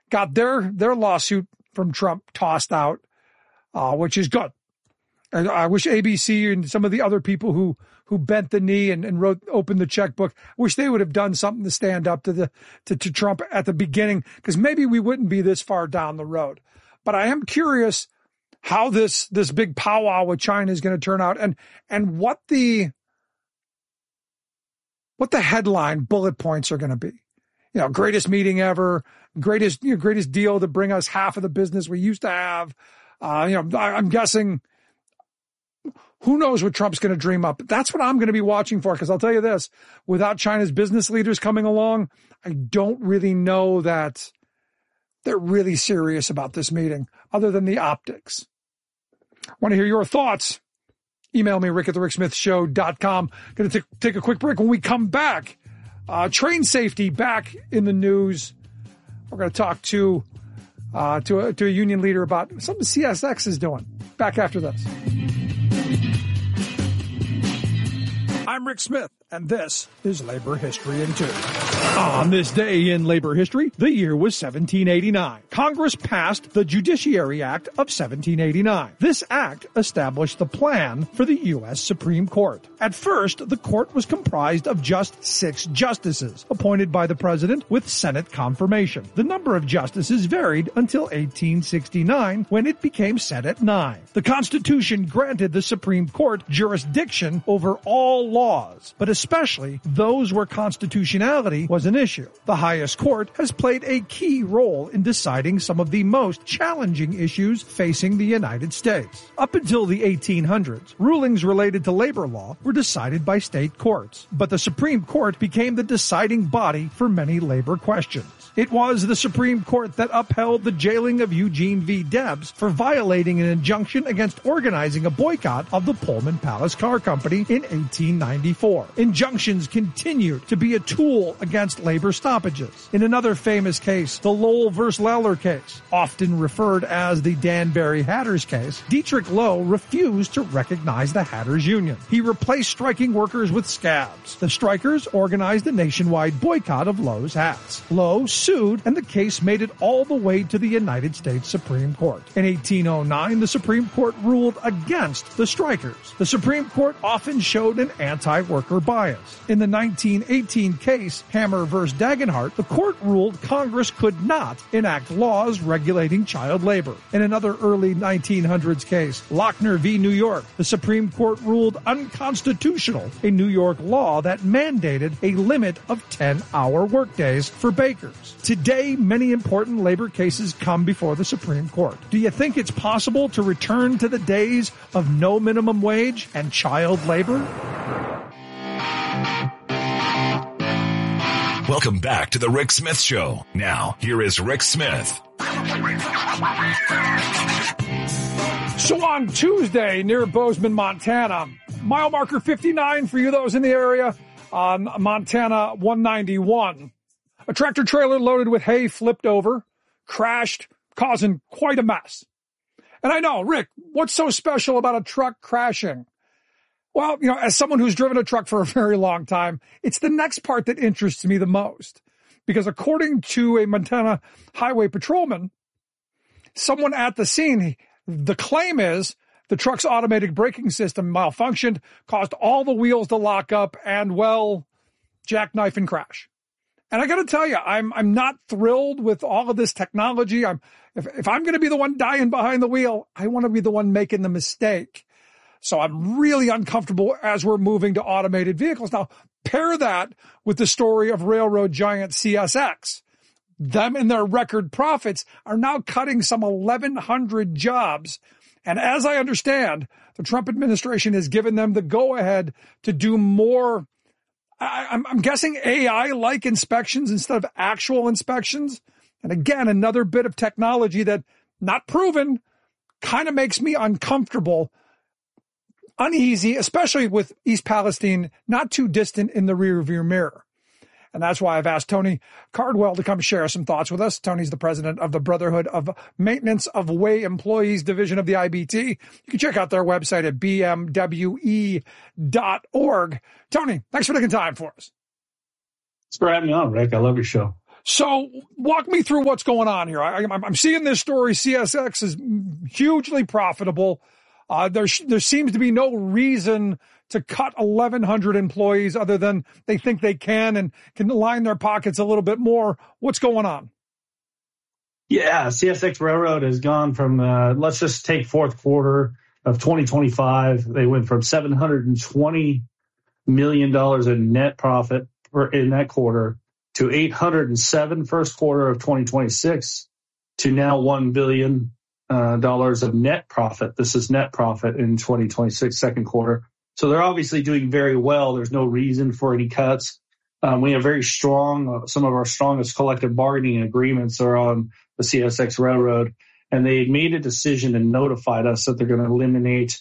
got their lawsuit from Trump tossed out, which is good. And I wish ABC and some of the other people who bent the knee and opened the checkbook, I wish they would have done something to stand up to Trump at the beginning, because maybe we wouldn't be this far down the road. But I am curious how this big powwow with China is going to turn out, and what the headline bullet points are going to be. Greatest meeting ever, greatest deal to bring us half of the business we used to have. I'm guessing, who knows what Trump's going to dream up. That's what I'm going to be watching for, because I'll tell you this, without China's business leaders coming along, I don't really know that they're really serious about this meeting, other than the optics. I want to hear your thoughts. Email me, rick@thericksmithshow.com. Going to take a quick break. When we come back, train safety back in the news. We're going to talk to a union leader about something CSX is doing. Back after this. I'm Rick Smith, and this is Labor History in 2. On this day in labor history, the year was 1789. Congress passed the Judiciary Act of 1789. This act established the plan for the U.S. Supreme Court. At first, the court was comprised of just 6 justices, appointed by the president with Senate confirmation. The number of justices varied until 1869, when it became set at 9. The Constitution granted the Supreme Court jurisdiction over all laws, but especially those where constitutionality was an issue. The highest court has played a key role in deciding some of the most challenging issues facing the United States. Up until the 1800s, rulings related to labor law were decided by state courts, but the Supreme Court became the deciding body for many labor questions. It was the Supreme Court that upheld the jailing of Eugene V. Debs for violating an injunction against organizing a boycott of the Pullman Palace Car Company in 1894. Injunctions continued to be a tool against labor stoppages. In another famous case, the Lowell v. Lawler case, often referred as the Danbury Hatters case, Dietrich Lowe refused to recognize the Hatters Union. He replaced striking workers with scabs. The strikers organized a nationwide boycott of Lowe's hats. Lowe sued, and the case made it all the way to the United States Supreme Court. In 1809, the Supreme Court ruled against the strikers. The Supreme Court often showed an anti-worker bias. In the 1918 case, Hammer v. Dagenhart, the court ruled Congress could not enact laws regulating child labor. In another early 1900s case, Lochner v. New York, the Supreme Court ruled unconstitutional a New York law that mandated a limit of 10-hour workdays for bakers. Today, many important labor cases come before the Supreme Court. Do you think it's possible to return to the days of no minimum wage and child labor? Welcome back to the Rick Smith Show. Now, here is Rick Smith. So on Tuesday, near Bozeman, Montana, mile marker 59 for you those in the area, on Montana 191. A tractor trailer loaded with hay flipped over, crashed, causing quite a mess. And I know, Rick, what's so special about a truck crashing? Well, as someone who's driven a truck for a very long time, it's the next part that interests me the most. Because according to a Montana highway patrolman, someone at the scene, the claim is the truck's automatic braking system malfunctioned, caused all the wheels to lock up and, jackknife and crash. And I got to tell you, I'm not thrilled with all of this technology. If I'm going to be the one dying behind the wheel, I want to be the one making the mistake. So I'm really uncomfortable as we're moving to automated vehicles. Now, pair that with the story of railroad giant CSX. Them and their record profits are now cutting some 1,100 jobs. And as I understand, the Trump administration has given them the go-ahead to do more. I'm guessing AI-like inspections instead of actual inspections. And again, another bit of technology that, not proven, kind of makes me uncomfortable, uneasy, especially with East Palestine not too distant in the rearview mirror. And that's why I've asked Tony Cardwell to come share some thoughts with us. Tony's the president of the Brotherhood of Maintenance of Way Employees Division of the IBT. You can check out their website at bmwe.org. Tony, thanks for taking time for us. Thanks for having me on, Rick. I love your show. So walk me through what's going on here. I'm seeing this story. CSX is hugely profitable. There seems to be no reason to cut 1,100 employees other than they think they can and can line their pockets a little bit more. What's going on? Yeah, CSX Railroad has gone from, let's just take fourth quarter of 2025. They went from $720 million in net profit in that quarter to $807 first quarter of 2026 to now $1 billion of net profit. This is net profit in 2026 second quarter. So they're obviously doing very well. There's no reason for any cuts. We have very strong, some of our strongest collective bargaining agreements are on the CSX Railroad, and they made a decision and notified us that they're going to eliminate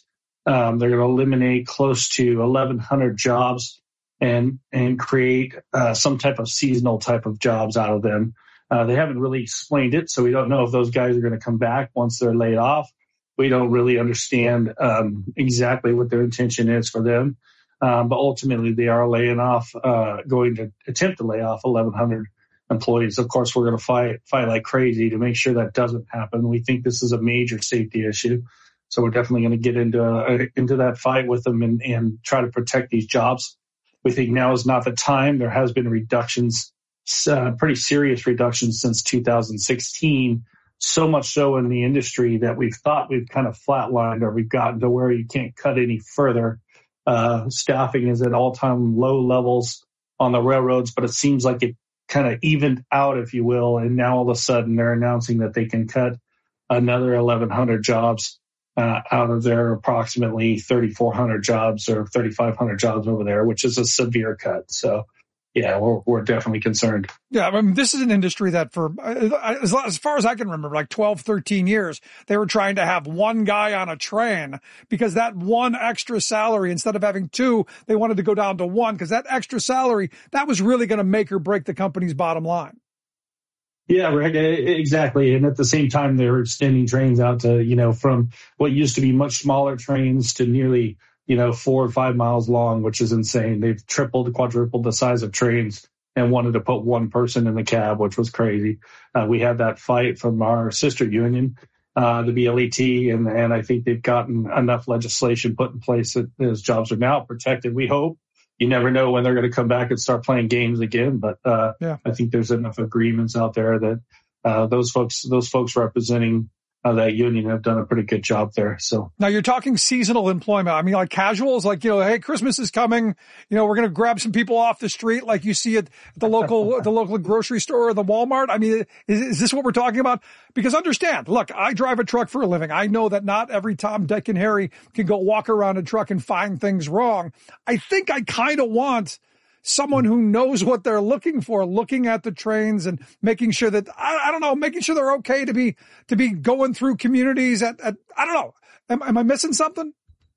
close to 1,100 jobs and create some type of seasonal type of jobs out of them. They haven't really explained it, so we don't know if those guys are going to come back once they're laid off. We don't really understand exactly what their intention is for them. But ultimately, they are laying off, going to attempt to lay off 1,100 employees. Of course, we're going to fight like crazy to make sure that doesn't happen. We think this is a major safety issue. So we're definitely going to get into that fight with them and try to protect these jobs. We think now is not the time. There has been reductions, pretty serious reductions since 2016, so much so in the industry that we've thought we've kind of flatlined or we've gotten to where you can't cut any further. Staffing is at all-time low levels on the railroads, but it seems like it kind of evened out, if you will, and now all of a sudden they're announcing that they can cut another 1,100 jobs out of their approximately 3,400 jobs or 3,500 jobs over there, which is a severe cut. So, yeah, we're definitely concerned. Yeah, I mean, this is an industry that for as far as I can remember, like 12, 13 years, they were trying to have one guy on a train because that one extra salary, instead of having two, they wanted to go down to one because that extra salary, that was really going to make or break the company's bottom line. Yeah, Rick, exactly. And at the same time, they're extending trains out to, from what used to be much smaller trains to nearly 4 or 5 miles long, which is insane. They've quadrupled the size of trains and wanted to put one person in the cab, which was crazy. We had that fight from our sister union, the BLET, and I think they've gotten enough legislation put in place that those jobs are now protected. We hope. You never know when they're going to come back and start playing games again, but I think there's enough agreements out there that those folks representing that union have done a pretty good job there. So now you're talking seasonal employment. I mean, like casuals, like, hey, Christmas is coming. We're going to grab some people off the street like you see at the local grocery store or the Walmart. I mean, is this what we're talking about? Because understand, look, I drive a truck for a living. I know that not every Tom, Dick, and Harry can go walk around a truck and find things wrong. I think I kind of want someone who knows what they're looking for, looking at the trains and making sure that, I don't know, making sure they're okay to be going through communities at I don't know. Am I missing something?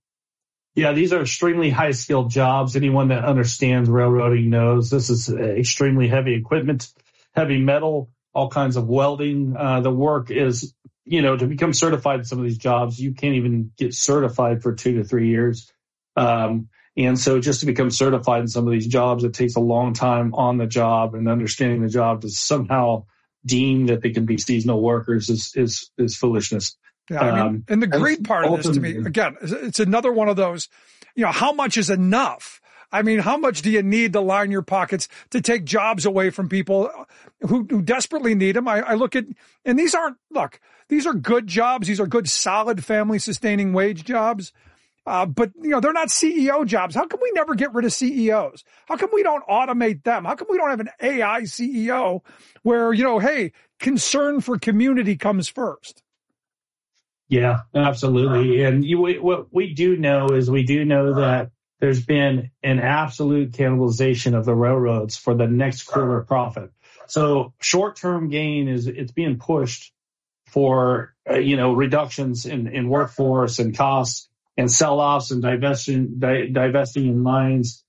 Yeah, these are extremely high skilled jobs. Anyone that understands railroading knows this is extremely heavy equipment, heavy metal, all kinds of welding. The work is, to become certified in some of these jobs, you can't even get certified for 2 to 3 years. And so just to become certified in some of these jobs, it takes a long time on the job, and understanding the job to somehow deem that they can be seasonal workers is foolishness. Yeah, I mean, and the great part of this to me, again, it's another one of those, how much is enough? I mean, how much do you need to line your pockets to take jobs away from people who desperately need them? I look at, and these are good jobs. These are good, solid, family sustaining wage jobs. But they're not CEO jobs. How come we never get rid of CEOs? How come we don't automate them? How come we don't have an AI CEO where, hey, concern for community comes first? Yeah, absolutely. And what we do know is that there's been an absolute cannibalization of the railroads for the next quarter profit. So short-term gain it's being pushed for, reductions in workforce and costs, and sell-offs and divesting in lines.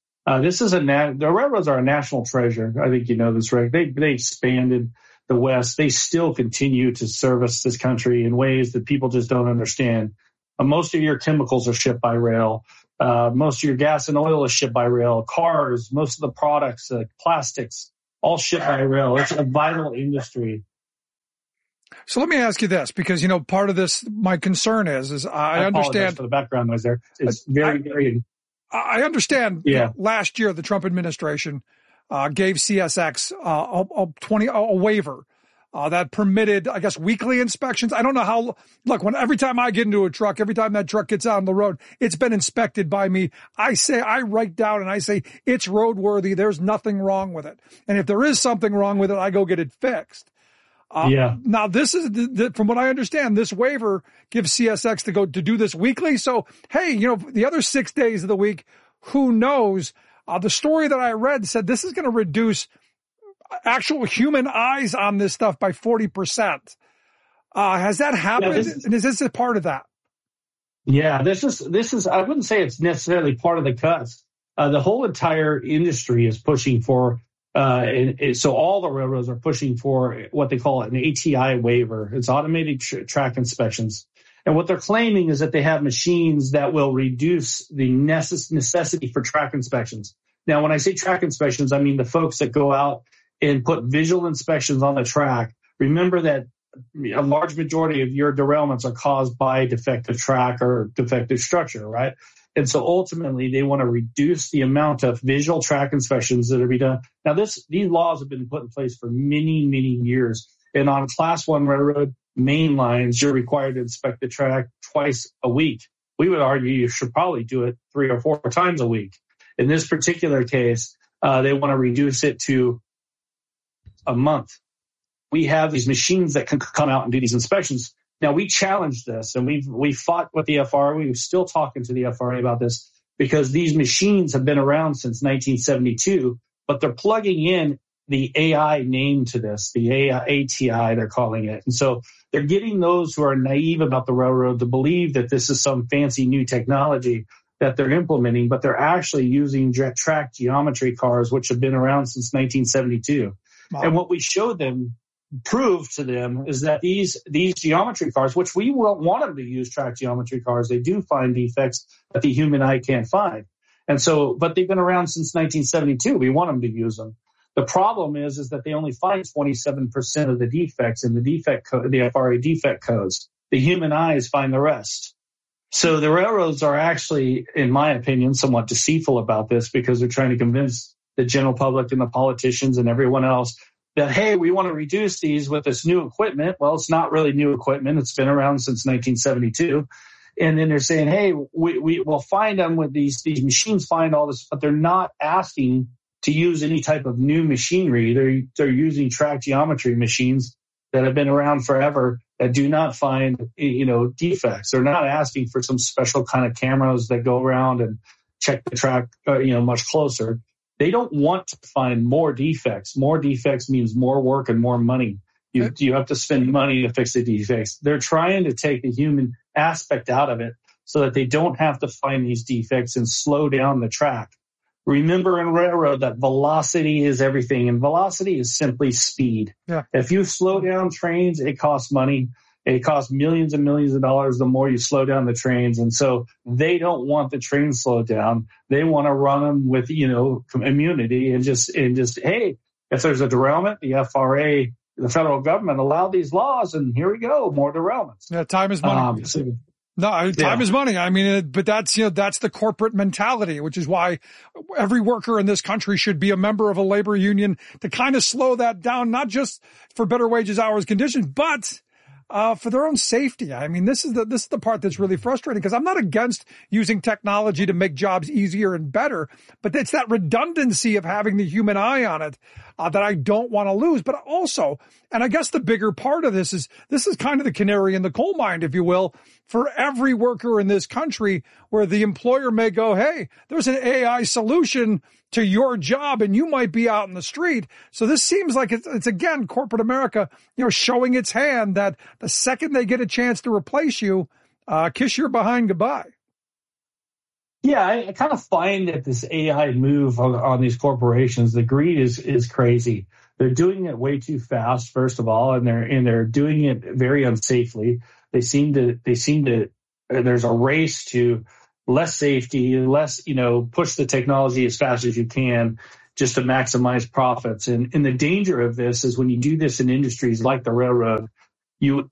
The railroads are a national treasure. I think you know this, Rick. They expanded the West. They still continue to service this country in ways that people just don't understand. Most of your chemicals are shipped by rail. Most of your gas and oil is shipped by rail. Cars, most of the products, plastics, all shipped by rail. It's a vital industry. So let me ask you this, because, part of this, my concern is I understand for the background noise there. It's very. I understand. Yeah. Last year, the Trump administration gave CSX a waiver that permitted, I guess, weekly inspections. I don't know how. Look, every time I get into a truck, every time that truck gets out on the road, it's been inspected by me. I write down and I say it's roadworthy. There's nothing wrong with it, and if there is something wrong with it, I go get it fixed. Now, this is from what I understand, this waiver gives CSX to do this weekly. So, hey, the other 6 days of the week, who knows? The story that I read said this is going to reduce actual human eyes on this stuff by 40%. Has that happened? And is this a part of that? Yeah, this is, I wouldn't say it's necessarily part of the cuts. The whole entire industry is pushing for, so all the railroads are pushing for what they call an ATI waiver. It's automated track inspections. And what they're claiming is that they have machines that will reduce the necessity for track inspections. Now, when I say track inspections, I mean the folks that go out and put visual inspections on the track. Remember that a large majority of your derailments are caused by defective track or defective structure, right? And so ultimately, they want to reduce the amount of visual track inspections that are being done. Now, these laws have been put in place for many, many years. And on Class 1 railroad main lines, you're required to inspect the track twice a week. We would argue you should probably do it 3 or 4 times a week. In this particular case, they want to reduce it to a month. We have these machines that can come out and do these inspections. Now, we challenged this, and we fought with the FRA. We're still talking to the FRA about this because these machines have been around since 1972, but they're plugging in the AI name to this, the AI, ATI, they're calling it. And so they're getting those who are naive about the railroad to believe that this is some fancy new technology that they're implementing, but they're actually using track geometry cars, which have been around since 1972. Wow. And what we showed them, proved to them, is that these geometry cars, which we won't want them to use track geometry cars, they do find defects that the human eye can't find. And so, but they've been around since 1972. We want them to use them. The problem is that they only find 27% of the defects in the defect code, the FRA defect codes. The human eyes find the rest. So the railroads are actually, in my opinion, somewhat deceitful about this because they're trying to convince the general public and the politicians and everyone else that, hey, we want to reduce these with this new equipment. Well, it's not really new equipment. It's been around since 1972. And then they're saying, hey, we will find them with these machines, find all this, but they're not asking to use any type of new machinery. They're using track geometry machines that have been around forever that do not find, defects. They're not asking for some special kind of cameras that go around and check the track, much closer. They don't want to find more defects. More defects means more work and more money. You have to spend money to fix the defects. They're trying to take the human aspect out of it so that they don't have to find these defects and slow down the track. Remember in railroad that velocity is everything, and velocity is simply speed. Yeah. If you slow down trains, it costs money. It costs millions and millions of dollars the more you slow down the trains. And so they don't want the trains slowed down. They want to run them with, immunity and just, hey, if there's a derailment, the FRA, the federal government allowed these laws, and here we go, more derailments. Yeah, time is money. Time is money. I mean, but that's the corporate mentality, which is why every worker in this country should be a member of a labor union to kind of slow that down, not just for better wages, hours, conditions, but for their own safety. I mean, this is the part that's really frustrating, because I'm not against using technology to make jobs easier and better, but it's that redundancy of having the human eye on it that I don't want to lose. But also, and I guess the bigger part of this is kind of the canary in the coal mine, if you will, for every worker in this country, where the employer may go, hey, there's an AI solution to your job and you might be out in the street. So this seems like it's again, corporate America, showing its hand that the second they get a chance to replace you, kiss your behind goodbye. Yeah, I kind of find that this AI move on these corporations, the greed is crazy. They're doing it way too fast, first of all, and they're doing it very unsafely. They seem to there's a race to less safety, less, push the technology as fast as you can just to maximize profits. And the danger of this is when you do this in industries like the railroad, you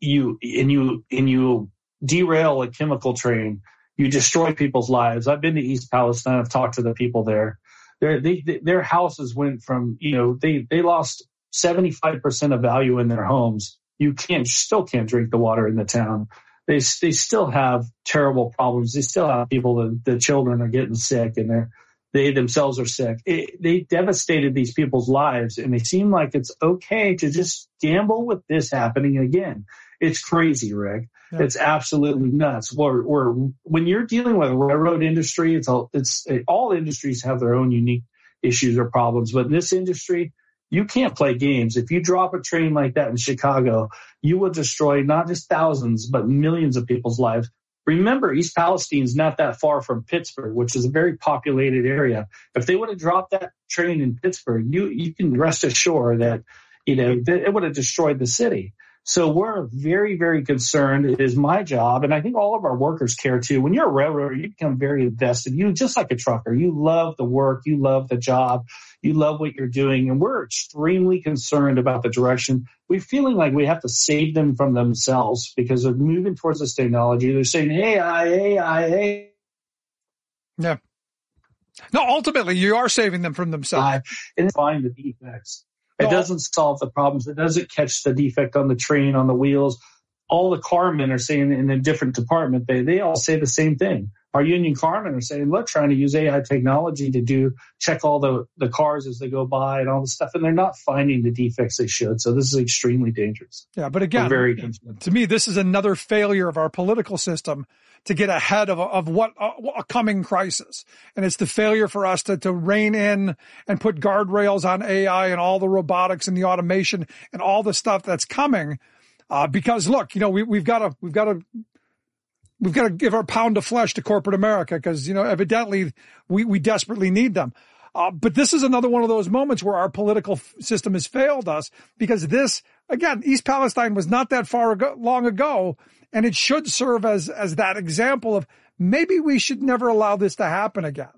derail a chemical train, you destroy people's lives. I've been to East Palestine. I've talked to the people there. Their houses went from, they lost 75% of value in their homes. You still can't drink the water in the town. They still have terrible problems. They still have people, the children are getting sick and they themselves are sick. They devastated these people's lives, and they seem like it's okay to just gamble with this happening again. It's crazy, Rick. Yeah. It's absolutely nuts. When you're dealing with a railroad industry, all industries have their own unique issues or problems, but in this industry, you can't play games. If you drop a train like that in Chicago, you will destroy not just thousands, but millions of people's lives. Remember, East Palestine's not that far from Pittsburgh, which is a very populated area. If they would have dropped that train in Pittsburgh, you can rest assured that, it would have destroyed the city. So we're very, very concerned. It is my job, and I think all of our workers care too. When you're a railroader, you become very invested. You just like a trucker. You love the work. You love the job. You love what you're doing. And we're extremely concerned about the direction. We're feeling like we have to save them from themselves because they're moving towards this technology. They're saying, AI. Yeah. No, ultimately, you are saving them from themselves. And find the defects. It doesn't solve the problems. It doesn't catch the defect on the train, on the wheels. All the carmen are saying in a different department, they all say the same thing. Our union carmen are saying, look, trying to use AI technology to check all the cars as they go by and all the stuff, and they're not finding the defects they should. So this is extremely dangerous. Yeah, but again, to me, this is another failure of our political system to get ahead of what a coming crisis. And it's the failure for us to rein in and put guardrails on AI and all the robotics and the automation and all the stuff that's coming. Because look, we've got to give our pound of flesh to corporate America because, evidently we desperately need them. But this is another one of those moments where our political system has failed us because this, again, East Palestine was not that long ago, and it should serve as that example of maybe we should never allow this to happen again.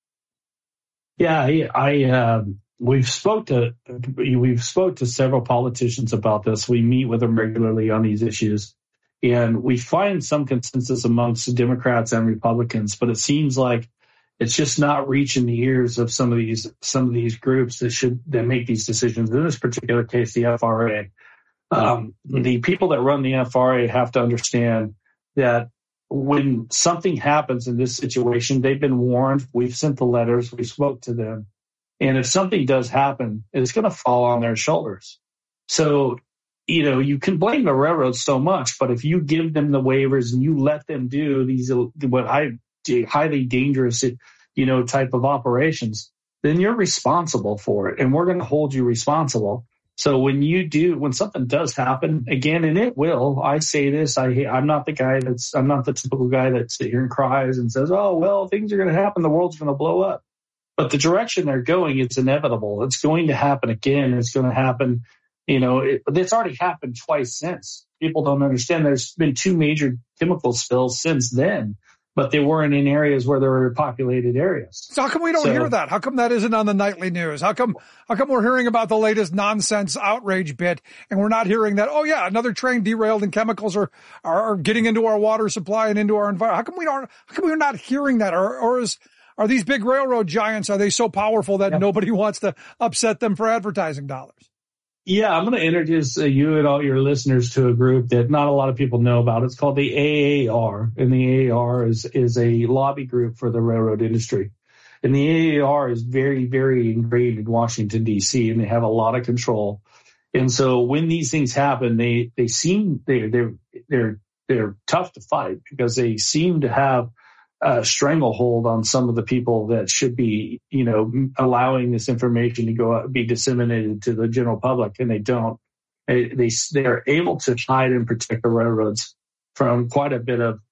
Yeah, we've spoke to several politicians about this. We meet with them regularly on these issues, and we find some consensus amongst Democrats and Republicans, but it seems like it's just not reaching the ears of some of these groups that make these decisions. In this particular case, the FRA. The people that run the FRA have to understand that when something happens in this situation, they've been warned. We've sent the letters. We spoke to them. And if something does happen, it's going to fall on their shoulders. So, you can blame the railroads so much, but if you give them the waivers and you let them do these highly dangerous, type of operations, then you're responsible for it. And we're going to hold you responsible. So when something does happen again, and it will, I say this, I'm not the typical guy that sits here and cries and says, oh, well, things are going to happen. The world's going to blow up. But the direction they're going, it's inevitable. It's going to happen again. It's going to happen. It's already happened twice since. People don't understand. There's been 2 major chemical spills since then, but they weren't in areas where there were populated areas. So how come we don't hear that? How come that isn't on the nightly news? How come we're hearing about the latest nonsense outrage bit and we're not hearing that, oh yeah, another train derailed and chemicals are getting into our water supply and into our environment? How come we're not hearing that? Are these big railroad giants, are they so powerful that nobody wants to upset them for advertising dollars? Yeah, I'm going to introduce you and all your listeners to a group that not a lot of people know about. It's called the AAR, and the AAR is a lobby group for the railroad industry. And the AAR is very, very ingrained in Washington, D.C., and they have a lot of control. And so when these things happen, they're tough to fight because they seem to have a stranglehold on some of the people that should be, allowing this information to go out, be disseminated to the general public, and they don't. They are able to hide and protect the railroads from quite a bit of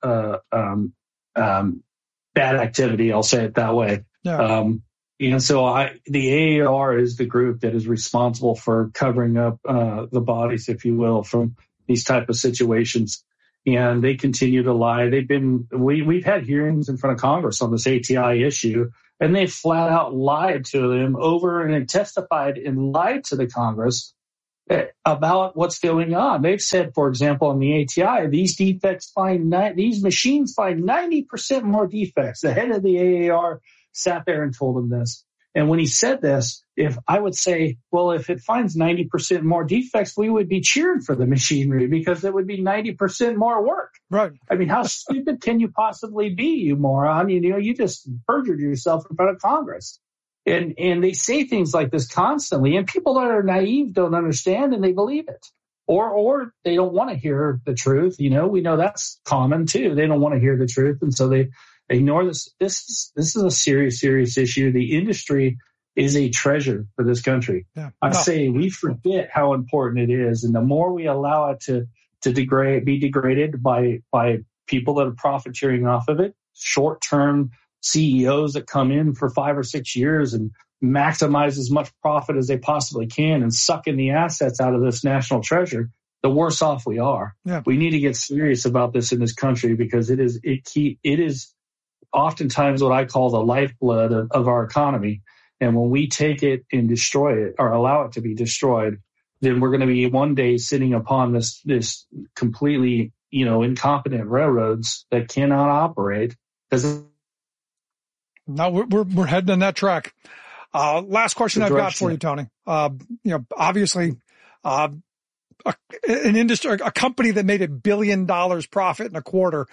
bad activity. I'll say it that way. Yeah. And so the AAR is the group that is responsible for covering up the bodies, if you will, from these type of situations. and they continue to lie. We've had hearings in front of Congress on this ATI issue, and they flat out lied to them over and testified and lied to the Congress about what's going on. They've said, for example, on the ATI, these machines find 90% more defects. The head of the AAR sat there and told them this. And when he said this, if I would say, well, if it finds 90% more defects, we would be cheering for the machinery because it would be 90% more work. Right. I mean, how stupid can you possibly be, you moron? You just perjured yourself in front of Congress. And they say things like this constantly, and people that are naive don't understand and they believe it. Or they don't want to hear the truth. We know that's common too. They don't want to hear the truth. And so they ignore this. This is a serious, serious issue. The industry is a treasure for this country. Yeah. I say we forget how important it is. And the more we allow it to be degraded by people that are profiteering off of it, short-term CEOs that come in for 5 or 6 years and maximize as much profit as they possibly can and suck in the assets out of this national treasure, the worse off we are. Yeah. We need to get serious about this in this country because it is oftentimes what I call the lifeblood of our economy. And when we take it and destroy it or allow it to be destroyed, then we're going to be one day sitting upon this completely, incompetent railroads that cannot operate. No, we're heading in that track. Last question I've got for you, Tony. Obviously, an industry, a company that made $1 billion profit in a quarter,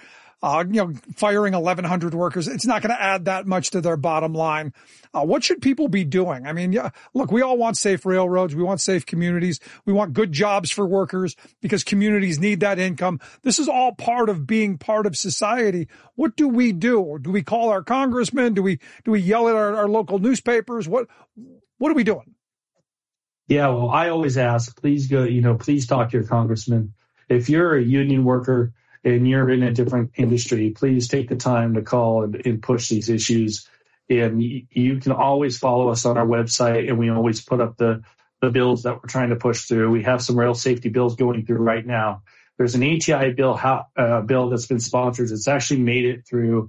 firing 1,100 workers, it's not going to add that much to their bottom line. What should people be doing? I mean, look, we all want safe railroads. We want safe communities. We want good jobs for workers because communities need that income. This is all part of being part of society. What do we do? Do we call our congressmen? Do we yell at our local newspapers? What are we doing? Yeah, well, I always ask, please talk to your congressman. If you're a union worker and you're in a different industry, please take the time to call and push these issues. And you can always follow us on our website, and we always put up the bills that we're trying to push through. We have some rail safety bills going through right now. There's an ATI bill that's been sponsored. It's actually made it through.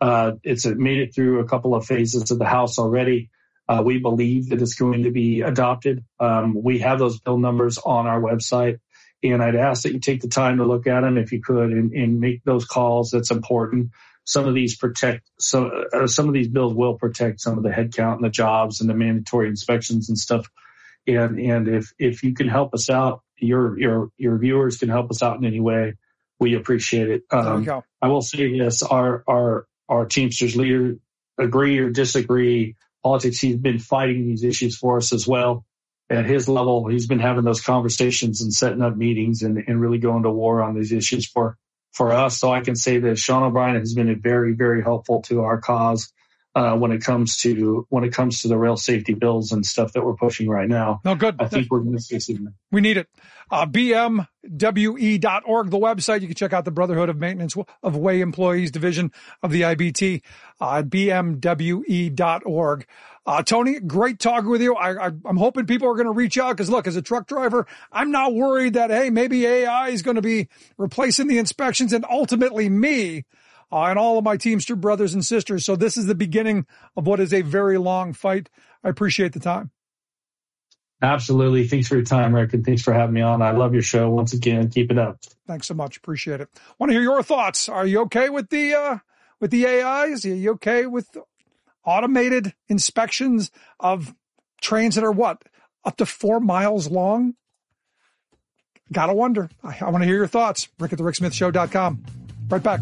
Made it through a couple of phases of the House already. We believe that it's going to be adopted. We have those bill numbers on our website. And I'd ask that you take the time to look at them if you could and make those calls. That's important. Some of these some of these bills will protect some of the headcount and the jobs and the mandatory inspections and stuff. And if you can help us out, your viewers can help us out in any way, we appreciate it. There we go. I will say this: our Teamsters leader, agree or disagree, politics. He's been fighting these issues for us as well. At his level, he's been having those conversations and setting up meetings and really going to war on these issues for us. So I can say that Sean O'Brien has been very, very helpful to our cause when it comes to the rail safety bills and stuff that we're pushing right now. No, good. I think we're going to see something. We need it. BMWE.org, the website. You can check out the Brotherhood of Maintenance of Way Employees Division of the IBT at BMWE.org. Tony, great talking with you. I'm hoping people are going to reach out because, look, as a truck driver, I'm not worried that, hey, maybe AI is going to be replacing the inspections and ultimately me and all of my Teamster brothers and sisters. So this is the beginning of what is a very long fight. I appreciate the time. Absolutely. Thanks for your time, Rick, and thanks for having me on. I love your show. Once again, keep it up. Thanks so much. Appreciate it. Want to hear your thoughts. Are you okay with the AIs? Are you okay with automated inspections of trains that are up to 4 miles long? Gotta wonder. I want to hear your thoughts. Rick at thericksmithshow.com. Right back.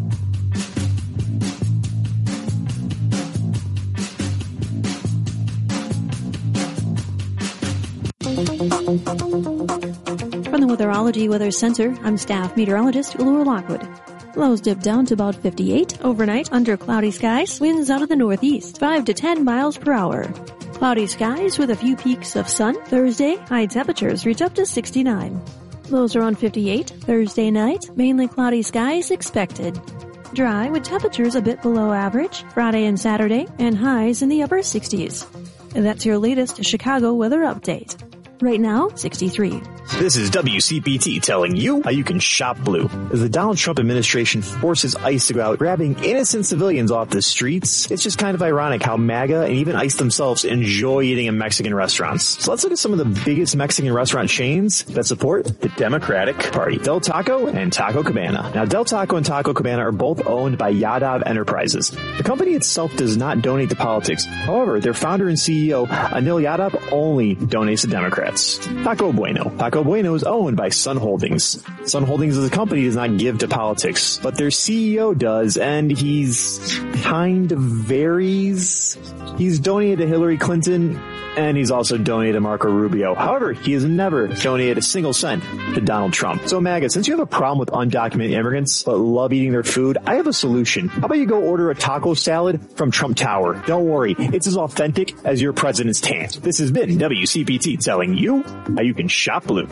From the Weatherology Weather Center, I'm staff meteorologist Laura Lockwood. Lows dip down to about 58. Overnight, under cloudy skies, winds out of the northeast, 5 to 10 miles per hour. Cloudy skies with a few peaks of sun. Thursday, high temperatures reach up to 69. Lows around 58. Thursday night, mainly cloudy skies expected. Dry with temperatures a bit below average. Friday and Saturday, and highs in the upper 60s. And that's your latest Chicago weather update. Right now, 63. This is WCPT telling you how you can shop blue. As the Donald Trump administration forces ICE to go out grabbing innocent civilians off the streets, it's just kind of ironic how MAGA and even ICE themselves enjoy eating in Mexican restaurants. So let's look at some of the biggest Mexican restaurant chains that support the Democratic Party. Del Taco and Taco Cabana. Now, Del Taco and Taco Cabana are both owned by Yadav Enterprises. The company itself does not donate to politics. However, their founder and CEO, Anil Yadav, only donates to Democrats. Taco Bueno. Taco Bueno is owned by Sun Holdings. Sun Holdings as a company does not give to politics, but their CEO does, and he's kind of varies. He's donated to Hillary Clinton, and he's also donated to Marco Rubio. However, he has never donated a single cent to Donald Trump. So MAGA, since you have a problem with undocumented immigrants but love eating their food, I have a solution. How about you go order a taco salad from Trump Tower? Don't worry, it's as authentic as your president's tan. This has been WCPT telling you how you can shop blue.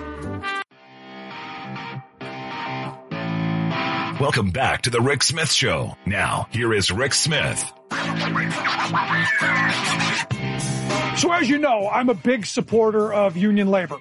Welcome back to the Rick Smith Show. Now, here is Rick Smith. So as you know, I'm a big supporter of union labor.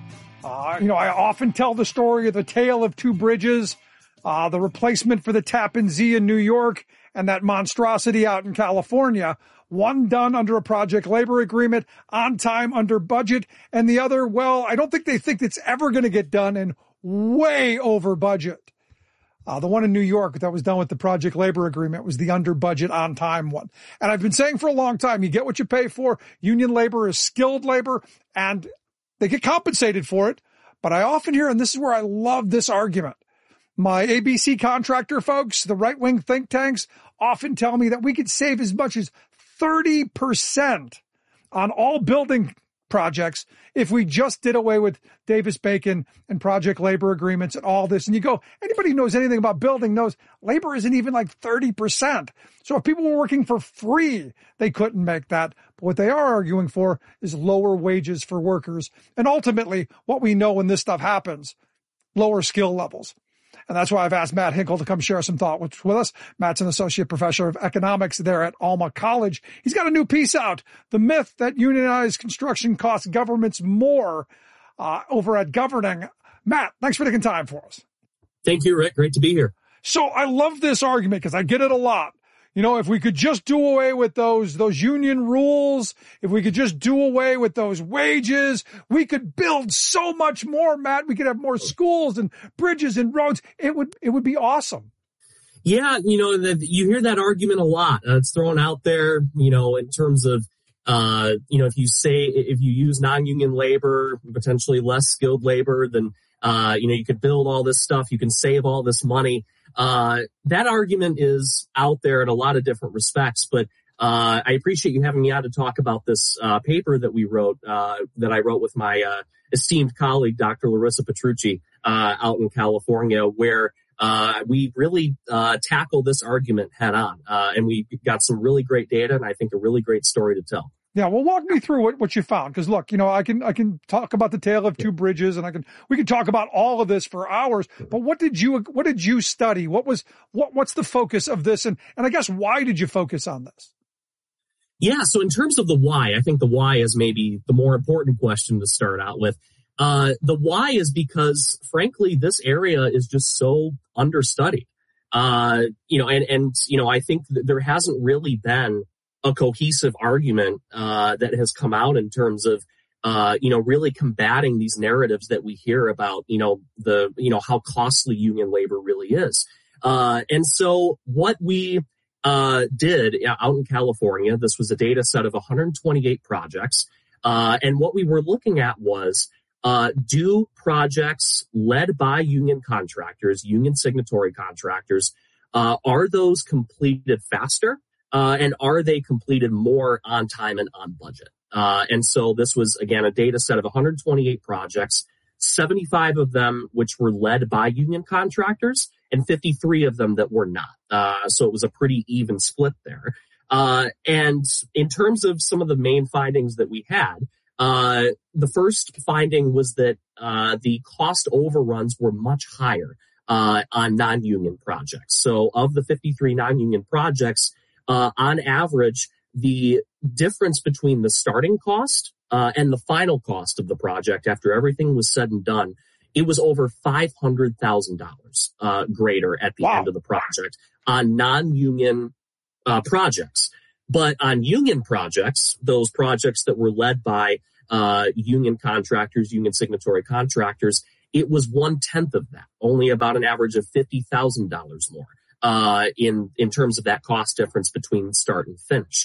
I often tell the story of the tale of two bridges, the replacement for the Tappan Zee in New York and that monstrosity out in California. One done under a project labor agreement, on time, under budget, and the other, well, I don't think they think it's ever going to get done and way over budget. The one in New York that was done with the project labor agreement was the under budget, on time one. And I've been saying for a long time, you get what you pay for. Union labor is skilled labor and they get compensated for it. But I often hear, and this is where I love this argument, my ABC contractor folks, the right-wing think tanks, often tell me that we could save as much as 30% on all building projects if we just did away with Davis-Bacon and project labor agreements and all this. And you go, anybody who knows anything about building knows labor isn't even like 30%. So if people were working for free, they couldn't make that. But what they are arguing for is lower wages for workers. And ultimately, what we know when this stuff happens, lower skill levels. And that's why I've asked Matt Hinkle to come share some thought with us. Matt's an associate professor of economics there at Alma College. He's got a new piece out, The Myth That Unionized Construction Costs Governments More, over at Governing. Matt, thanks for taking time for us. Thank you, Rick. Great to be here. So I love this argument because I get it a lot. You know, if we could just do away with those union rules, if we could just do away with those wages, we could build so much more, Matt. We could have more schools and bridges and roads. It would be awesome. Yeah, you hear that argument a lot. It's thrown out there, in terms of, if you use non-union labor, potentially less skilled labor, then, you could build all this stuff. You can save all this money. That argument is out there in a lot of different respects, but I appreciate you having me on to talk about this paper that we wrote, that I wrote with my esteemed colleague, Dr. Larissa Petrucci, out in California, where we really tackle this argument head on, and we got some really great data, and I think a really great story to tell. Yeah, well, walk me through what you found, because look, I can talk about the tale of two bridges, and we can talk about all of this for hours. But what did you study? What's the focus of this, and I guess why did you focus on this? Yeah, so in terms of the why, I think the why is maybe the more important question to start out with. The why is because, frankly, this area is just so understudied. I think that there hasn't really been a cohesive argument that has come out in terms of really combating these narratives that we hear about how costly union labor really is. And so what we did out in California, this was a data set of 128 projects, and what we were looking at was do projects led by union contractors, union signatory contractors, are those completed faster? And are they completed more on time and on budget? And so this was, again, a data set of 128 projects, 75 of them which were led by union contractors and 53 of them that were not. So it was a pretty even split there. And in terms of some of the main findings that we had, the first finding was that the cost overruns were much higher on non-union projects. So of the 53 non-union projects, on average, the difference between the starting cost And the final cost of the project, after everything was said and done, it was over $500,000 greater at the end of the project on non-union projects. But on union projects, those projects that were led by union contractors, union signatory contractors, it was 1/10 of that, only about an average of $50,000 more in terms of that cost difference between start and finish.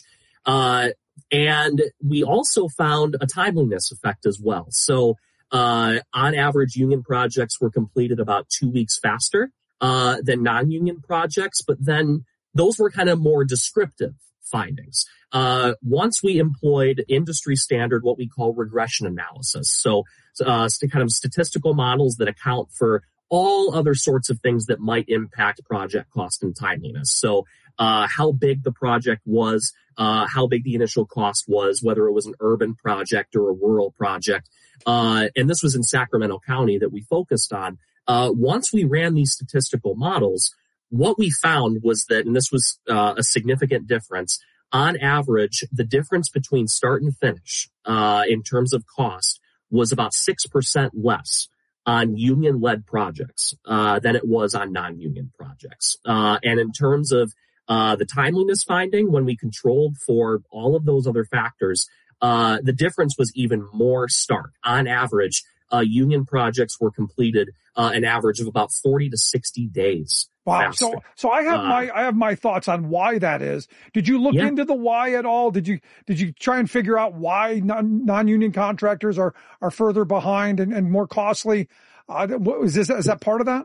And we also found a timeliness effect as well. So on average, union projects were completed about 2 weeks faster than non-union projects, but then those were kind of more descriptive findings. Once we employed industry standard, what we call regression analysis. So kind of statistical models that account for all other sorts of things that might impact project cost and timeliness. So how big the project was, how big the initial cost was, whether it was an urban project or a rural project. And this was in Sacramento County that we focused on. Once we ran these statistical models, what we found was that, and this was a significant difference, on average, the difference between start and finish in terms of cost was about 6% less on union-led projects than it was on non-union projects. And in terms of the timeliness finding, when we controlled for all of those other factors, the difference was even more stark. On average, union projects were completed an average of about 40 to 60 days. Wow. So I have my thoughts on why that is. Did you look into the why at all? Did you try and figure out why non-union contractors are further behind and more costly? Is that part of that?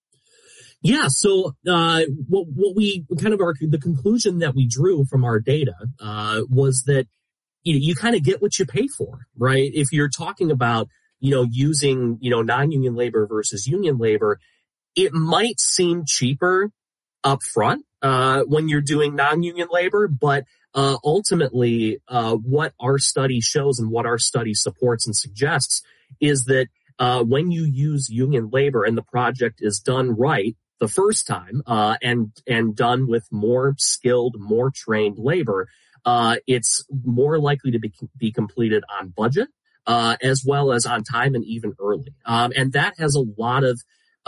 Yeah. So, what we kind of the conclusion that we drew from our data, was that, you kind of get what you pay for, right? If you're talking about, using, non-union labor versus union labor, it might seem cheaper up front, when you're doing non-union labor, but, ultimately, what our study shows and what our study supports and suggests is that, when you use union labor and the project is done right the first time, and done with more skilled, more trained labor, it's more likely to be completed on budget, as well as on time and even early. And that has a lot of,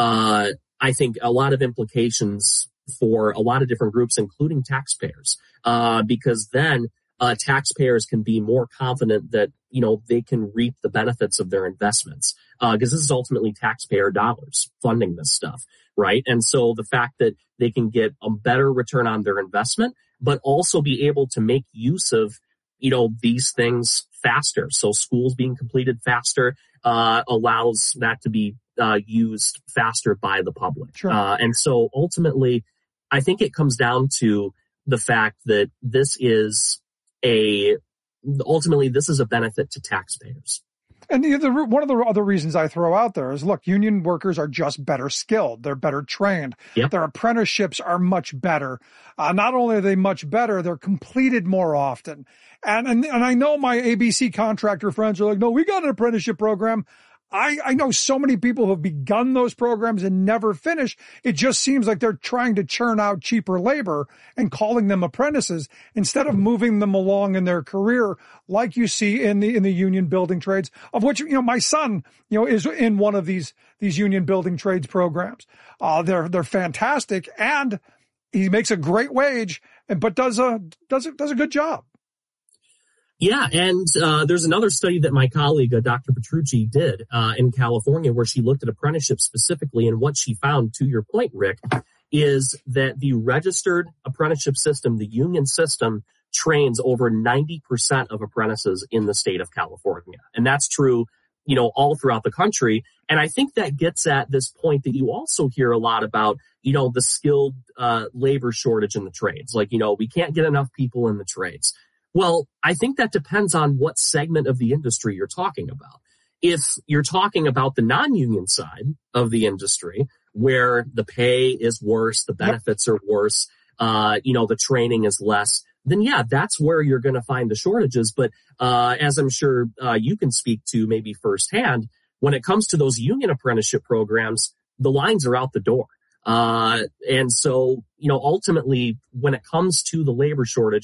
I think a lot of implications for a lot of different groups, including taxpayers, because then, taxpayers can be more confident that, they can reap the benefits of their investments, because this is ultimately taxpayer dollars funding this stuff, right? And so the fact that they can get a better return on their investment, but also be able to make use of, these things faster. So schools being completed faster, allows that to be, used faster by the public. Sure. And so ultimately, I think it comes down to the fact that this is a benefit to taxpayers. And one of the other reasons I throw out there is, look, union workers are just better skilled. They're better trained. Yep. Their apprenticeships are much better. Not only are they much better, they're completed more often. And I know my ABC contractor friends are like, no, we got an apprenticeship program. I know so many people who have begun those programs and never finish. It just seems like they're trying to churn out cheaper labor and calling them apprentices instead of moving them along in their career, like you see in the union building trades, of which, my son, is in one of these union building trades programs. They're fantastic, and he makes a great wage, but does a good job. Yeah, and there's another study that my colleague, Dr. Petrucci, did in California, where she looked at apprenticeships specifically, and what she found, to your point, Rick, is that the registered apprenticeship system, the union system, trains over 90% of apprentices in the state of California. And that's true, all throughout the country. And I think that gets at this point that you also hear a lot about, the skilled labor shortage in the trades. Like, we can't get enough people in the trades. Well, I think that depends on what segment of the industry you're talking about. If you're talking about the non-union side of the industry, where the pay is worse, the benefits are worse, the training is less, then yeah, that's where you're going to find the shortages. But as I'm sure you can speak to maybe firsthand, when it comes to those union apprenticeship programs, the lines are out the door. And so, ultimately, when it comes to the labor shortage,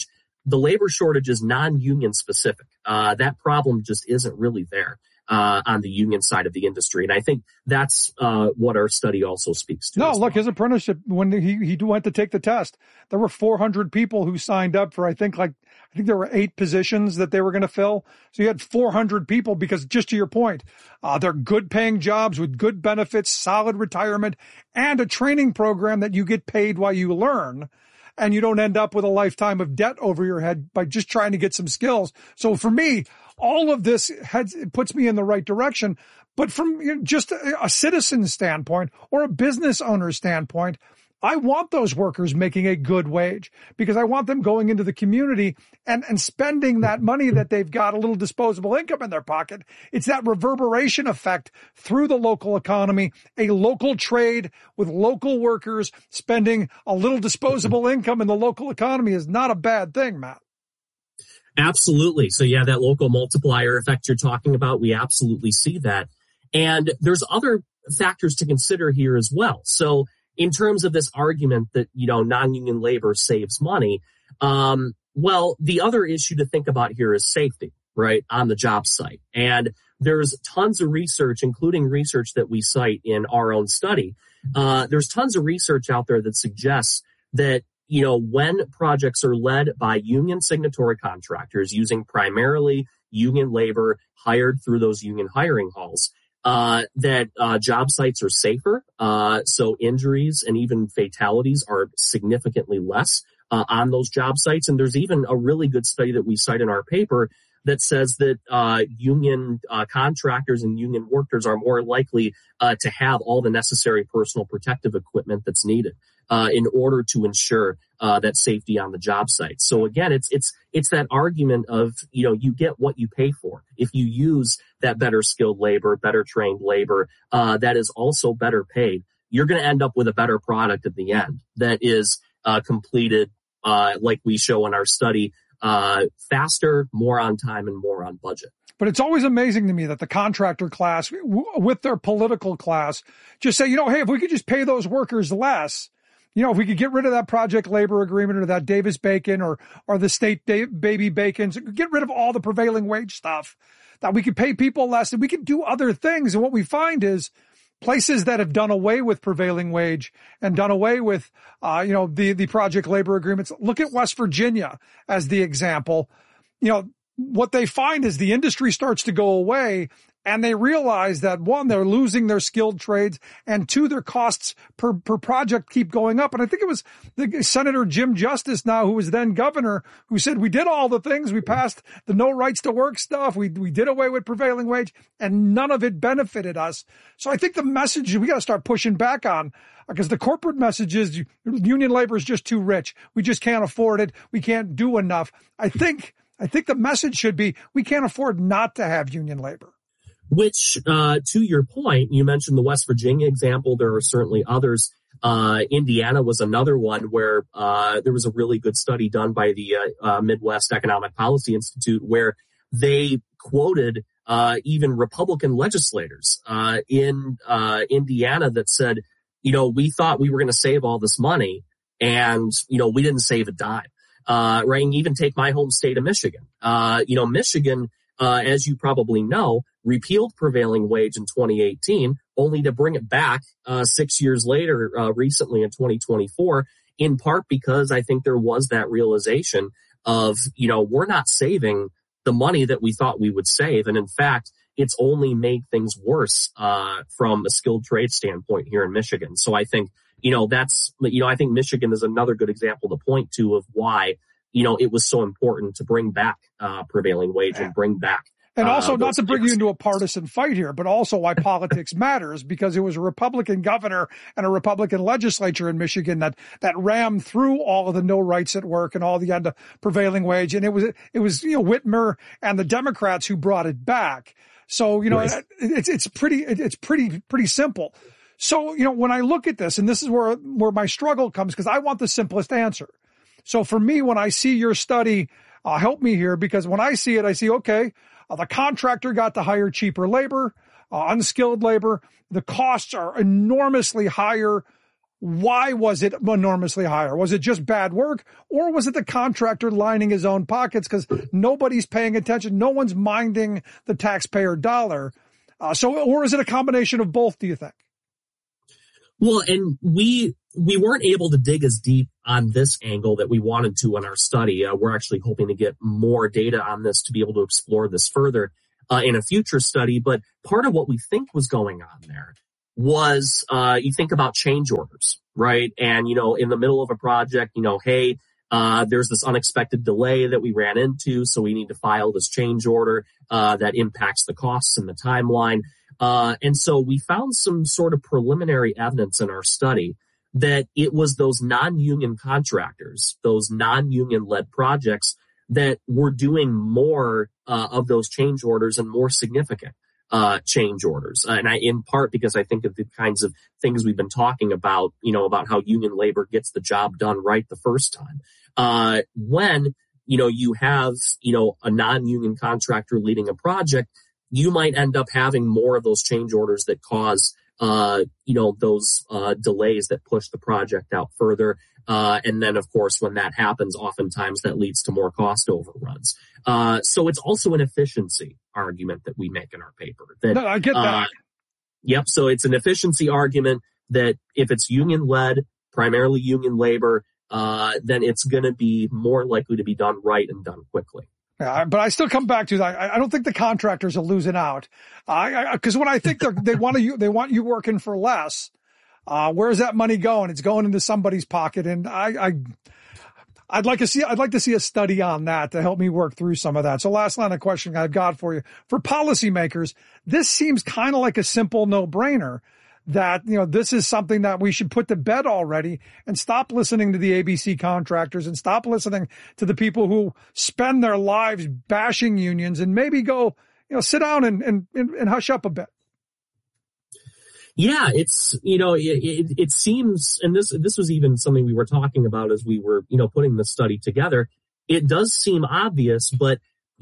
the labor shortage is non-union specific. That problem just isn't really there on the union side of the industry. And I think that's what our study also speaks to. No, look, his apprenticeship, when he went to take the test, there were 400 people who signed up for, I think there were 8 positions that they were going to fill. So you had 400 people because, just to your point, they're good paying jobs with good benefits, solid retirement, and a training program that you get paid while you learn. And you don't end up with a lifetime of debt over your head by just trying to get some skills. So for me, all of this puts me in the right direction. But from just a citizen standpoint or a business owner standpoint, I want those workers making a good wage because I want them going into the community and spending that money that they've got, a little disposable income in their pocket. It's that reverberation effect through the local economy, a local trade with local workers spending a little disposable income in the local economy is not a bad thing, Matt. Absolutely. So yeah, that local multiplier effect you're talking about, we absolutely see that. And there's other factors to consider here as well. So in terms of this argument that, non-union labor saves money, well, the other issue to think about here is safety, right, on the job site. And there's tons of research, including research that we cite in our own study. There's tons of research out there that suggests that, when projects are led by union signatory contractors using primarily union labor hired through those union hiring halls, that job sites are safer. So injuries and even fatalities are significantly less on those job sites. And there's even a really good study that we cite in our paper that says that union contractors and union workers are more likely to have all the necessary personal protective equipment that's needed in order to ensure that safety on the job site. So again, it's that argument of, you get what you pay for. If you use that better skilled labor, better trained labor, that is also better paid, you're going to end up with a better product at the end that is completed, like we show in our study, faster, more on time, and more on budget. But it's always amazing to me that the contractor class, with their political class, just say, hey, if we could just pay those workers less, if we could get rid of that project labor agreement or that Davis-Bacon or the state baby bacons, get rid of all the prevailing wage stuff, that we could pay people less and we could do other things. And what we find is places that have done away with prevailing wage and done away with, the project labor agreements. Look at West Virginia as the example. What they find is the industry starts to go away and they realize that, one, they're losing their skilled trades, and two, their costs per project keep going up. And I think it was the Senator Jim Justice now, who was then governor, who said, we did all the things. We passed the no rights to work stuff. We did away with prevailing wage, and none of it benefited us. So I think the message we got to start pushing back on, because the corporate message is union labor is just too rich. We just can't afford it. We can't do enough. I think the message should be, we can't afford not to have union labor. Which, to your point, you mentioned the West Virginia example. There are certainly others. Indiana was another one where there was a really good study done by the Midwest Economic Policy Institute, where they quoted even Republican legislators in Indiana that said, we thought we were going to save all this money, and we didn't save a dime. Right? And even take my home state of Michigan. Michigan, as you probably know, repealed prevailing wage in 2018, only to bring it back 6 years later, recently in 2024, in part because I think there was that realization of, we're not saving the money that we thought we would save. And in fact, it's only made things worse from a skilled trade standpoint here in Michigan. So I think, I think Michigan is another good example to point to of why, it was so important to bring back prevailing wage and bring back. And also, not to bring you into a partisan fight here, but also why politics matters, because it was a Republican governor and a Republican legislature in Michigan that rammed through all of the no rights at work and all the end of prevailing wage. And it was Whitmer and the Democrats who brought it back. So, right. It's pretty simple. So, when I look at this, and this is where my struggle comes, because I want the simplest answer. So for me, when I see your study, help me here, because when I see it, I see, okay, the contractor got to hire cheaper labor, unskilled labor. The costs are enormously higher why was it enormously higher? Was it just bad work, or was it the contractor lining his own pockets because nobody's paying attention? No one's minding the taxpayer dollar. Or is it a combination of both, do you think? Well, and we weren't able to dig as deep on this angle that we wanted to in our study. We're actually hoping to get more data on this to be able to explore this further in a future study. But part of what we think was going on there was you think about change orders, right? And, in the middle of a project, hey, there's this unexpected delay that we ran into, so we need to file this change order that impacts the costs and the timeline. And so we found some sort of preliminary evidence in our study that it was those non-union contractors, those non-union-led projects that were doing more of those change orders and more significant change orders. And in part because I think of the kinds of things we've been talking about, about how union labor gets the job done right the first time. When, you have, a non-union contractor leading a project, you might end up having more of those change orders that cause, those delays that push the project out further. And then, of course, when that happens, oftentimes that leads to more cost overruns. So it's also an efficiency argument that we make in our paper. No, I get that. Yep. So it's an efficiency argument that if it's union-led, primarily union labor, then it's going to be more likely to be done right and done quickly. Yeah, but I still come back to that. I don't think the contractors are losing out. Because when I think they want you working for less, where's that money going? It's going into somebody's pocket. And I'd like to see a study on that to help me work through some of that. So last line of questioning I've got for you. For policymakers, this seems kind of like a simple no-brainer that, this is something that we should put to bed already and stop listening to the ABC contractors and stop listening to the people who spend their lives bashing unions and maybe go, sit down and hush up a bit. Yeah, it's, it seems, and this was even something we were talking about as we were, putting the study together. It does seem obvious, but,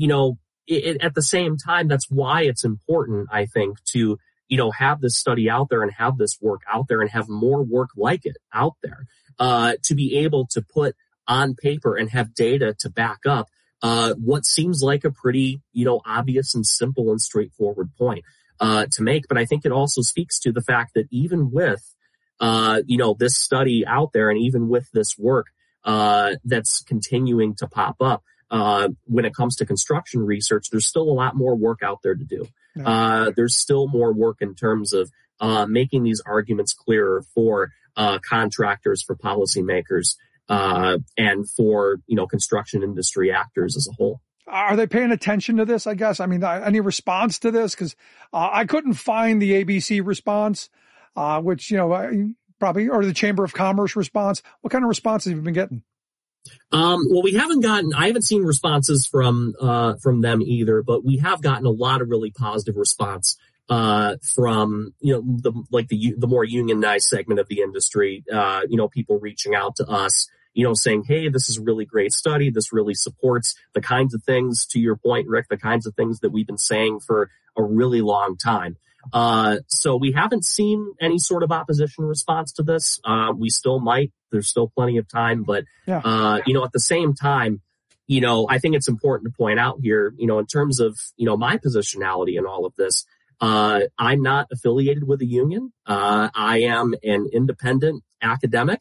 at the same time, that's why it's important, I think, to, have this study out there and have this work out there and have more work like it out there, to be able to put on paper and have data to back up, what seems like a pretty, obvious and simple and straightforward point, to make. But I think it also speaks to the fact that even with, this study out there and even with this work, that's continuing to pop up, when it comes to construction research, there's still a lot more work out there to do. There's still more work in terms of making these arguments clearer for contractors, for policymakers, and for construction industry actors as a whole. Are they paying attention to this, I guess? I mean, any response to this? Because I couldn't find the ABC response, which, probably, or the Chamber of Commerce response. What kind of responses have you been getting? Well, I haven't seen responses from them either, but we have gotten a lot of really positive response, from, the more unionized segment of the industry, people reaching out to us, saying, hey, this is a really great study. This really supports the kinds of things, to your point, Rick, the kinds of things that we've been saying for a really long time. So we haven't seen any sort of opposition response to this. We still might. There's still plenty of time, but, yeah. At the same time, I think it's important to point out here, in terms of, my positionality in all of this, I'm not affiliated with a union. I am an independent academic,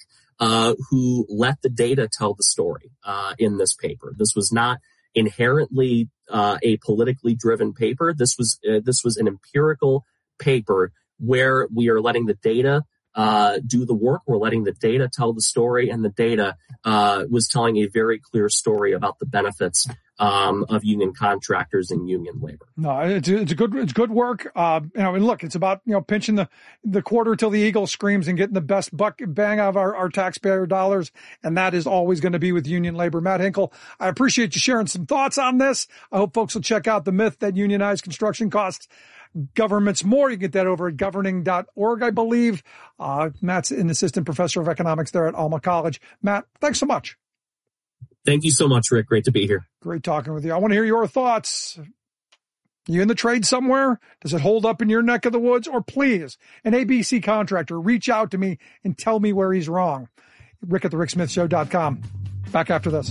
who let the data tell the story, in this paper. This was not inherently, a politically driven paper. This was an empirical paper where we are letting the data do the work. We're letting the data tell the story, and the data was telling a very clear story about the benefits of union contractors and union labor. No, it's good work. And look, it's about pinching the quarter till the eagle screams and getting the best bang out of our taxpayer dollars, and that is always going to be with union labor. Matt Hinkle, I appreciate you sharing some thoughts on this. I hope folks will check out The Myth That Unionized Construction Costs Governments More. You can get that over at governing.org, I believe. Matt's an assistant professor of economics there at Alma College. Matt, thanks so much. Thank you so much, Rick. Great to be here. Great talking with you. I want to hear your thoughts. You in the trade somewhere? Does it hold up in your neck of the woods? Or please, an ABC contractor, reach out to me and tell me where he's wrong. Rick at thericksmithshow.com. Back after this.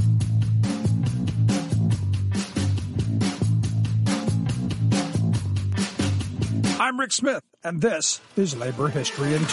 I'm Rick Smith, and this is Labor History in 2.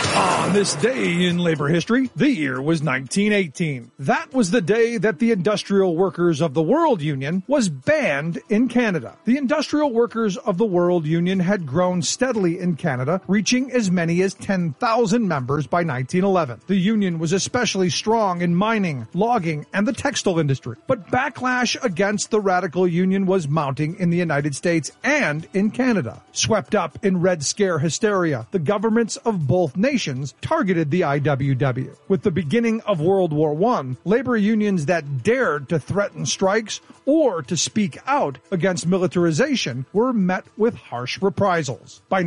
On this day in labor history, the year was 1918. That was the day that the Industrial Workers of the World Union was banned in Canada. The Industrial Workers of the World Union had grown steadily in Canada, reaching as many as 10,000 members by 1911. The union was especially strong in mining, logging, and the textile industry. But backlash against the radical union was mounting in the United States and in Canada. Swept up in Red Scare hysteria, the governments of both nations targeted the IWW. With the beginning of World War I, labor unions that dared to threaten strikes or to speak out against militarization were met with harsh reprisals. By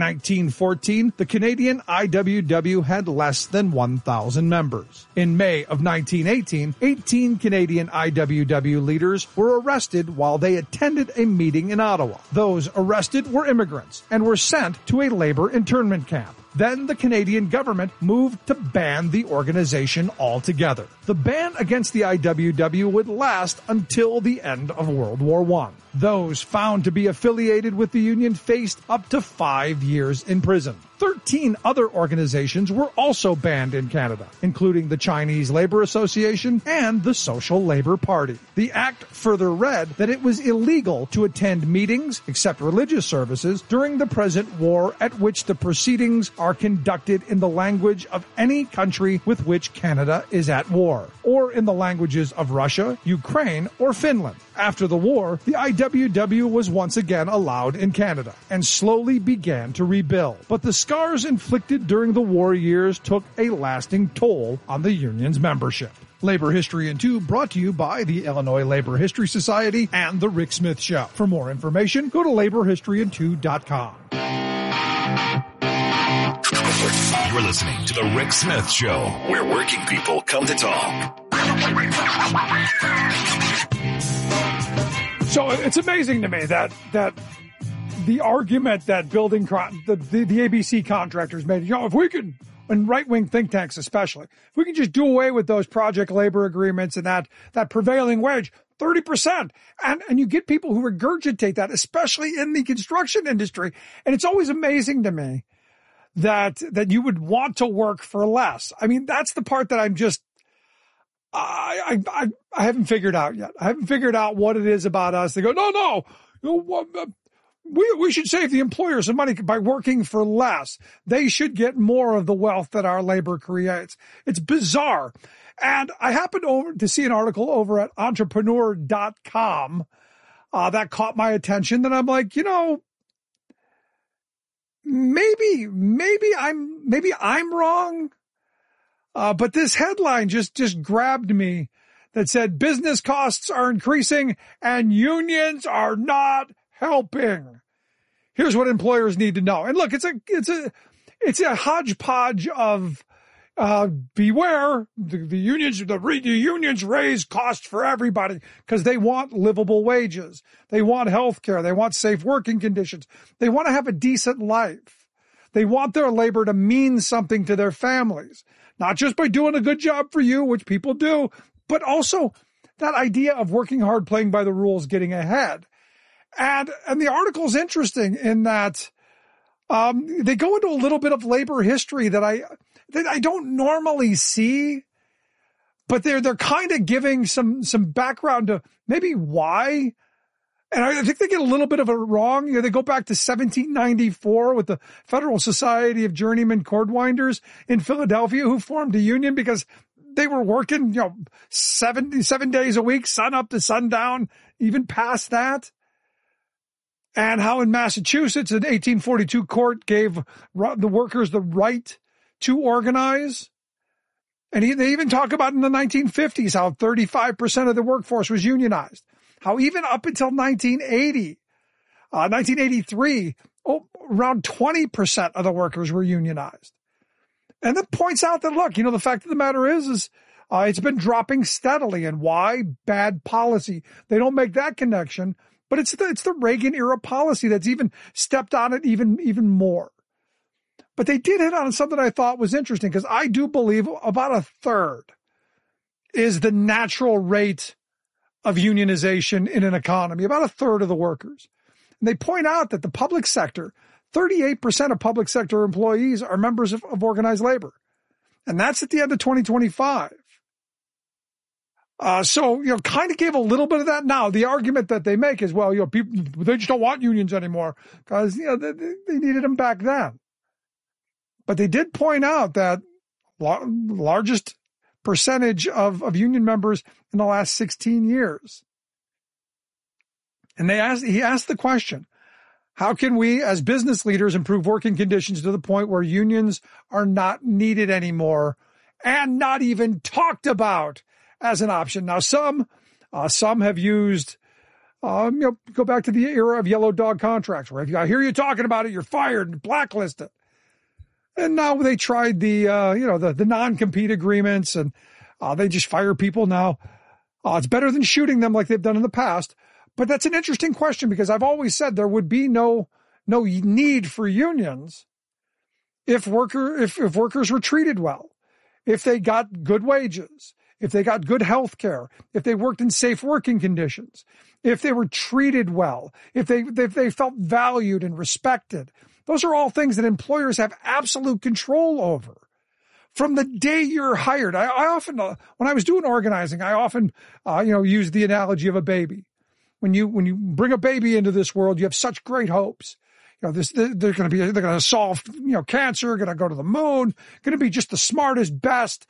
1914, the Canadian IWW had less than 1,000 members. In May of 1918, 18 Canadian IWW leaders were arrested while they attended a meeting in Ottawa. Those arrested were immigrants and were sent to a labor internment camp. Then the Canadian government moved to ban the organization altogether. The ban against the IWW would last until the end of World War I. Those found to be affiliated with the union faced up to 5 years in prison. 13 other organizations were also banned in Canada, including the Chinese Labor Association and the Social Labor Party. The act further read that it was illegal to attend meetings, except religious services, during the present war at which the proceedings are conducted in the language of any country with which Canada is at war, or in the languages of Russia, Ukraine, or Finland. After the war, the IWW was once again allowed in Canada and slowly began to rebuild. But the scars inflicted during the war years took a lasting toll on the union's membership. Labor History in 2 brought to you by the Illinois Labor History Society and The Rick Smith Show. For more information, go to laborhistoryin2.com. You're listening to The Rick Smith Show, where working people come to talk. So it's amazing to me that the argument that the ABC contractors made, if we could, and right-wing think tanks especially, if we can just do away with those project labor agreements and that prevailing wage, 30%. And you get people who regurgitate that, especially in the construction industry. And it's always amazing to me that you would want to work for less. I mean, that's the part that I'm just, I haven't figured out yet. I haven't figured out what it is about us. They go, no, we should save the employers some money by working for less. They should get more of the wealth that our labor creates. It's bizarre. And I happened to see an article over at entrepreneur.com that caught my attention. Then I'm like, maybe I'm wrong. But this headline just grabbed me that said business costs are increasing and unions are not helping. Here's what employers need to know. And look, it's a hodgepodge of beware. The unions raise costs for everybody because they want livable wages. They want health care. They want safe working conditions. They want to have a decent life. They want their labor to mean something to their families, not just by doing a good job for you, which people do, but also that idea of working hard, playing by the rules, getting ahead. And the article's interesting in that they go into a little bit of labor history that I don't normally see, but they're kind of giving some background to maybe why. And I think they get a little bit of it wrong. They go back to 1794 with the Federal Society of Journeyman Cordwinders in Philadelphia, who formed a union because they were working, 7 days a week, sun up to sundown, even past that. And how in Massachusetts, an 1842 court gave the workers the right to organize. And they even talk about in the 1950s how 35% of the workforce was unionized. How even up until 1983, around 20% of the workers were unionized. And that points out that, look, the fact of the matter is it's been dropping steadily. And why? Bad policy. They don't make that connection. But it's the Reagan era policy that's even stepped on it even more. But they did hit on something I thought was interesting, because I do believe about a third is the natural rate of unionization in an economy, about a third of the workers. And they point out that the public sector, 38% of public sector employees are members of organized labor. And that's at the end of 2025. So, kind of gave a little bit of that. Now, the argument that they make is, well, people, they just don't want unions anymore because, they needed them back then. But they did point out that largest percentage of union members in the last 16 years. And he asked the question, how can we as business leaders improve working conditions to the point where unions are not needed anymore and not even talked about as an option? Now, some have used, go back to the era of yellow dog contracts, where if I hear you talking about it, you're fired and blacklisted. And now they tried the non-compete agreements, and they just fire people now. It's better than shooting them like they've done in the past. But that's an interesting question, because I've always said there would be no need for unions if workers were treated well, if they got good wages, if they got good health care, if they worked in safe working conditions, if they were treated well, if they felt valued and respected. Those are all things that employers have absolute control over. From the day you're hired, I often, when I was doing organizing, I often, used the analogy of a baby. When you bring a baby into this world, you have such great hopes. They're going to solve, cancer, going to go to the moon, going to be just the smartest, best,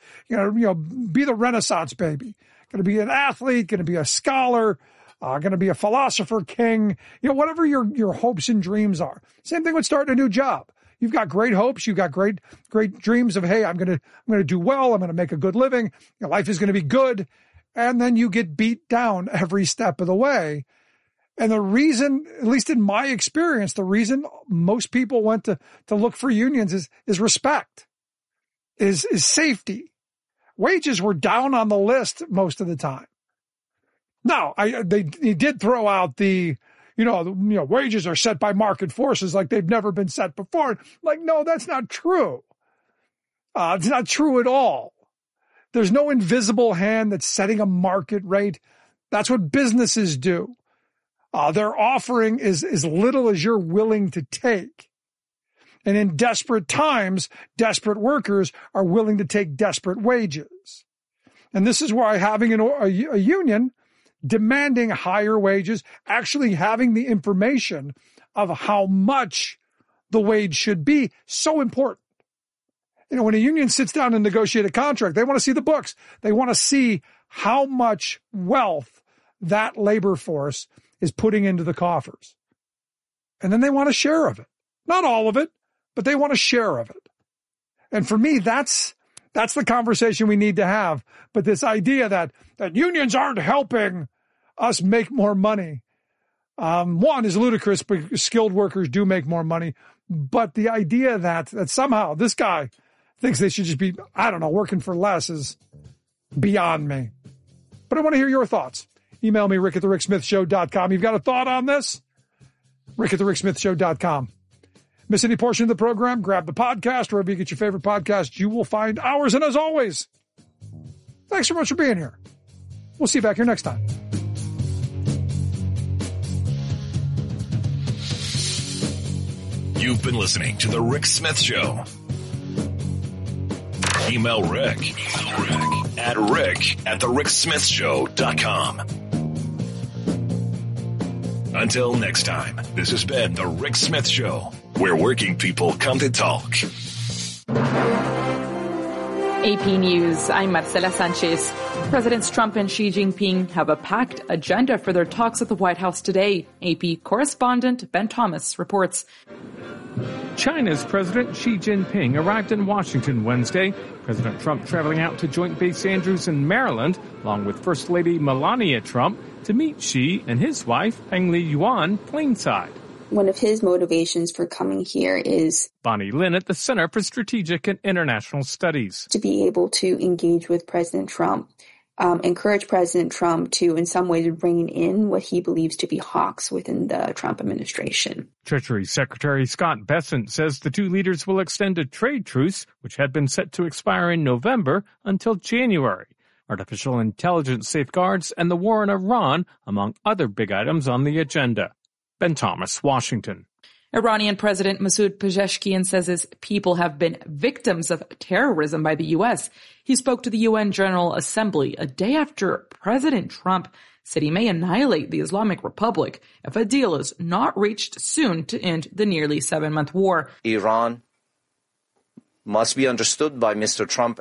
be the Renaissance baby, going to be an athlete, going to be a scholar, going to be a philosopher king, whatever your hopes and dreams are. Same thing with starting a new job. You've got great hopes. You've got great dreams of, hey, I'm going to do well. I'm going to make a good living. Life is going to be good. And then you get beat down every step of the way. And the reason, at least in my experience, the reason most people went to look for unions is respect, is safety. Wages were down on the list most of the time. Now, they did throw out the wages are set by market forces like they've never been set before. Like, no, that's not true. It's not true at all. There's no invisible hand that's setting a market rate. That's what businesses do. They're offering is as little as you're willing to take. And in desperate times, desperate workers are willing to take desperate wages. And this is why having a union demanding higher wages, actually having the information of how much the wage should be, so important. When a union sits down and negotiate a contract, they want to see the books. They want to see how much wealth that labor force is putting into the coffers. And then they want a share of it. Not all of it, but they want a share of it. And for me, that's the conversation we need to have. But this idea that unions aren't helping us make more money, one, is ludicrous, because skilled workers do make more money. But the idea that somehow this guy thinks they should just be, working for less is beyond me. But I want to hear your thoughts. Email me, rick@thericksmithshow.com. You've got a thought on this? rick@thericksmithshow.com. Miss any portion of the program? Grab the podcast, wherever you get your favorite podcast. You will find ours. And as always, thanks so much for being here. We'll see you back here next time. You've been listening to The Rick Smith Show. Email Rick at rick@thericksmithshow.com. Until next time, this has been The Rick Smith Show, where working people come to talk. AP News, I'm Marcela Sanchez. Presidents Trump and Xi Jinping have a packed agenda for their talks at the White House today. AP correspondent Ben Thomas reports. China's President Xi Jinping arrived in Washington Wednesday. President Trump traveling out to Joint Base Andrews in Maryland, along with First Lady Melania Trump, to meet Xi and his wife, Peng Liyuan, planeside. One of his motivations for coming here is Bonnie Lin at the Center for Strategic and International Studies. To be able to engage with President Trump encourage President Trump to, in some ways, bring in what he believes to be hawks within the Trump administration. Treasury Secretary Scott Bessent says the two leaders will extend a trade truce, which had been set to expire in November, until January. Artificial intelligence safeguards and the war in Iran, among other big items on the agenda. Ben Thomas, Washington. Iranian President Masoud Pezeshkian says his people have been victims of terrorism by the U.S. He spoke to the UN General Assembly a day after President Trump said he may annihilate the Islamic Republic if a deal is not reached soon to end the nearly 7-month war. Iran must be understood by Mr. Trump